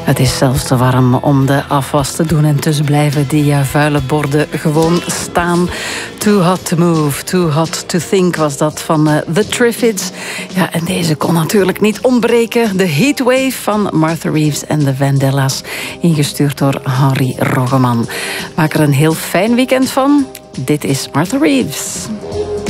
Het is zelfs te warm om de afwas te doen en tussen blijven die vuile borden gewoon staan. Too hot to move, too hot to think was dat van The Triffids. Ja, en deze kon natuurlijk niet ontbreken. De Heatwave van Martha Reeves en de Vandellas. Ingestuurd door Henry Roggeman. Maak er een heel fijn weekend van. Dit is Martha Reeves.